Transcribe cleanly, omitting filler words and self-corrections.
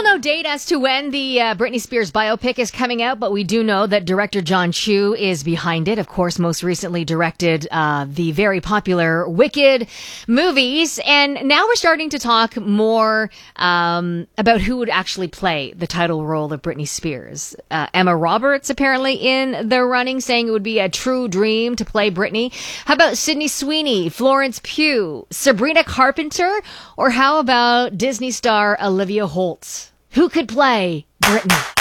Still no date as to when the Britney Spears biopic is coming out, but we do know that director John Chu is behind it. Of course, most recently directed the very popular Wicked movies. And now we're starting to talk more about who would actually play the title role of Britney Spears. Emma Roberts apparently in the running, saying it would be a true dream to play Britney. How about Sydney Sweeney, Florence Pugh, Sabrina Carpenter, or how about Disney star Olivia Holt? Who could play Britney?